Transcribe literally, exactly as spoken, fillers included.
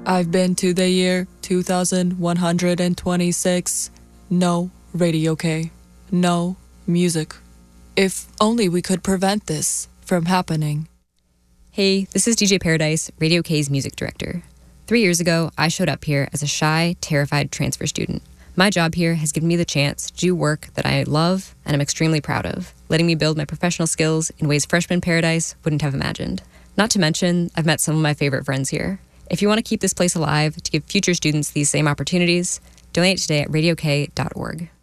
I've been to the year two thousand one hundred twenty-six. No Radio K. No music. If only we could prevent this from happening. Hey, this is D J Paradise, Radio K's music director. Three years ago, I showed up here as a shy, terrified transfer student. My job here has given me the chance to do work that I love and I'm extremely proud of, letting me build my professional skills in ways freshman Paradise wouldn't have imagined. Not to mention, I've met some of my favorite friends here. If you want to keep this place alive to give future students these same opportunities, donate today at radio k dot org.